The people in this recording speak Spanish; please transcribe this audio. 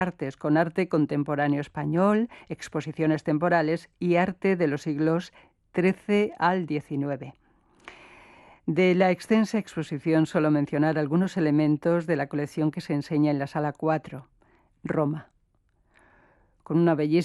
artes, con arte contemporáneo español, exposiciones temporales y arte de los siglos XIII al XIX. De la extensa exposición solo mencionar algunos elementos de la colección que se enseña en la sala 4, Roma, con una bellísima